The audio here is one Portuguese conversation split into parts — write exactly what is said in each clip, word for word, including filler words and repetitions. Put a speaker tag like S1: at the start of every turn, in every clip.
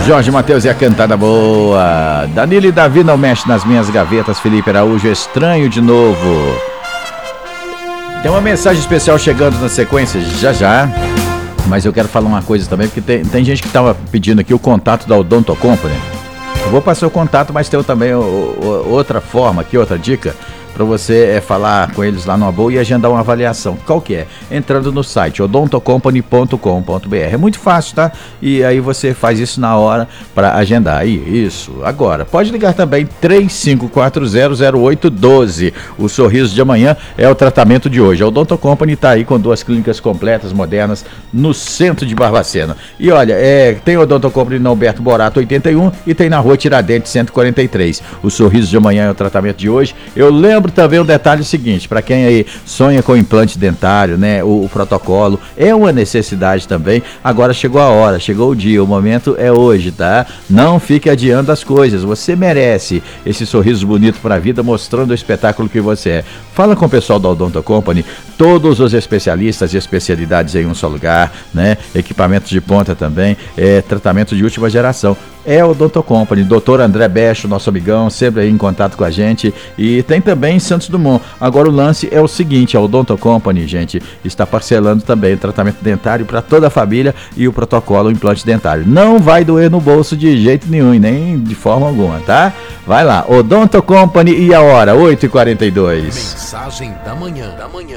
S1: Jorge Mateus e a cantada boa. Danilo e Davi não mexe nas minhas gavetas. Felipe Araújo, estranho de novo. Tem uma mensagem especial chegando na sequência já já. Mas eu quero falar uma coisa também, porque tem, tem gente que estava pedindo aqui o contato da Odonto Company. Eu vou passar o contato, mas tem também o, o, outra forma aqui, outra dica, para você é, falar com eles lá numa boa e agendar uma avaliação. Qual que é? Entrando no site odonto company ponto com ponto b r. É muito fácil, tá? E aí você faz isso na hora para agendar. Aí, isso. Agora, pode ligar também três cinco quatro zero zero oito um dois. O sorriso de amanhã é o tratamento de hoje. A Odonto Company está aí com duas clínicas completas, modernas, no centro de Barbacena. E olha, é, tem Odonto Company na Alberto Borato oitenta e um e tem na rua Tiradentes cento e quarenta e três. O sorriso de amanhã é o tratamento de hoje. Eu lembro também um detalhe seguinte, para quem aí sonha com implante dentário, né, o, o protocolo é uma necessidade também. Agora chegou a hora, chegou o dia, o momento é hoje, tá? Não fique adiando as coisas, você merece esse sorriso bonito para a vida, mostrando o espetáculo que você é. Fala com o pessoal da Odonto Company, todos os especialistas e especialidades em um só lugar, né? Equipamentos de ponta também, é, tratamento de última geração. É o Odonto Company, doutor André Becho, nosso amigão, sempre aí em contato com a gente. E tem também em Santos Dumont. Agora o lance é o seguinte, a Odonto Company, gente, está parcelando também o tratamento dentário para toda a família e o protocolo implante dentário. Não vai doer no bolso de jeito nenhum, nem de forma alguma, tá? Vai lá, Odonto Company e a hora, oito e quarenta e dois.
S2: Mensagem da manhã, da manhã.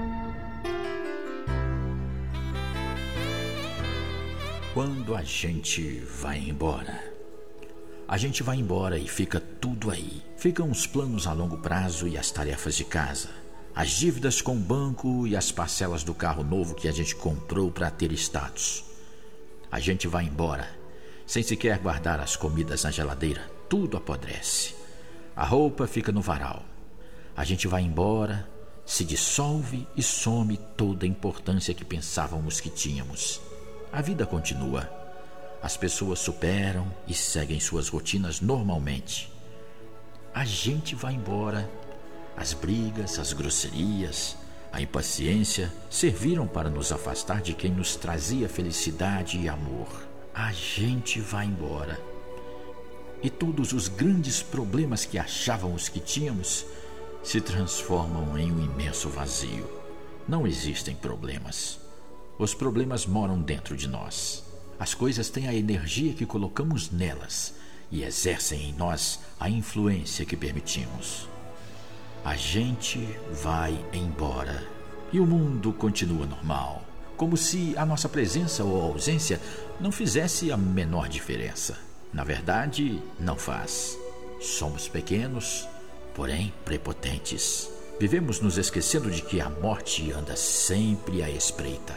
S3: Quando a gente vai embora, a gente vai embora e fica tudo aí. Ficam os planos a longo prazo e as tarefas de casa, as dívidas com o banco e as parcelas do carro novo que a gente comprou para ter status. A gente vai embora sem sequer guardar as comidas na geladeira, tudo apodrece. A roupa fica no varal. A gente vai embora, se dissolve e some toda a importância que pensávamos que tínhamos. A vida continua. As pessoas superam e seguem suas rotinas normalmente. A gente vai embora. As brigas, as grosserias, a impaciência serviram para nos afastar de quem nos trazia felicidade e amor. A gente vai embora. E todos os grandes problemas que achávamos que tínhamos se transformam em um imenso vazio. Não existem problemas. Os problemas moram dentro de nós. As coisas têm a energia que colocamos nelas e exercem em nós a influência que permitimos. A gente vai embora e o mundo continua normal, como se a nossa presença ou ausência não fizesse a menor diferença. Na verdade, não faz. Somos pequenos, porém prepotentes. Vivemos nos esquecendo de que a morte anda sempre à espreita.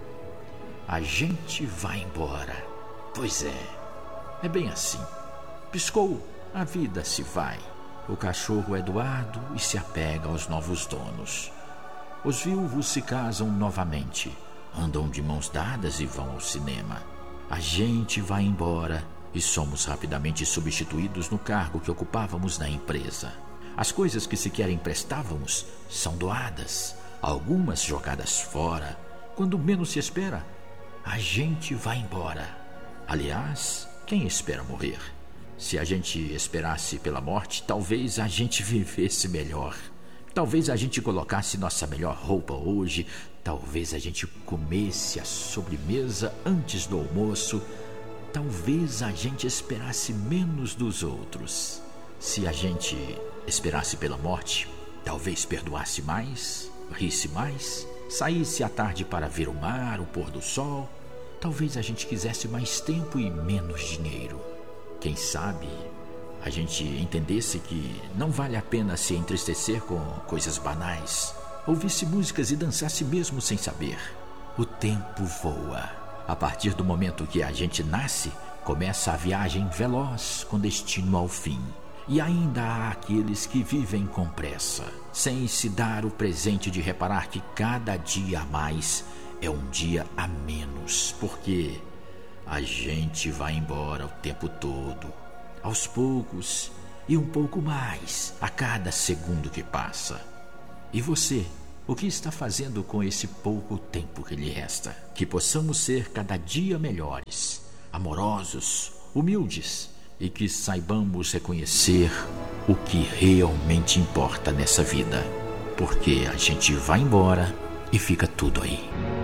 S3: A gente vai embora. Pois é, é bem assim. Piscou, a vida se vai. O cachorro é doado e se apega aos novos donos. Os viúvos se casam novamente, andam de mãos dadas e vão ao cinema. A gente vai embora e somos rapidamente substituídos no cargo que ocupávamos na empresa. As coisas que sequer emprestávamos são doadas, algumas jogadas fora. Quando menos se espera, a gente vai embora. Aliás, quem espera morrer? Se a gente esperasse pela morte, talvez a gente vivesse melhor. Talvez a gente colocasse nossa melhor roupa hoje. Talvez a gente comesse a sobremesa antes do almoço. Talvez a gente esperasse menos dos outros. Se a gente esperasse pela morte, talvez perdoasse mais, risse mais, saísse à tarde para ver o mar, o pôr do sol. Talvez a gente quisesse mais tempo e menos dinheiro. Quem sabe a gente entendesse que não vale a pena se entristecer com coisas banais, ouvisse músicas e dançasse mesmo sem saber. O tempo voa. A partir do momento que a gente nasce, começa a viagem veloz com destino ao fim. E ainda há aqueles que vivem com pressa, sem se dar o presente de reparar que cada dia a mais é um dia a menos, porque a gente vai embora o tempo todo, aos poucos e um pouco mais a cada segundo que passa. E você, o que está fazendo com esse pouco tempo que lhe resta? Que possamos ser cada dia melhores, amorosos, humildes e que saibamos reconhecer o que realmente importa nessa vida, porque a gente vai embora e fica tudo aí.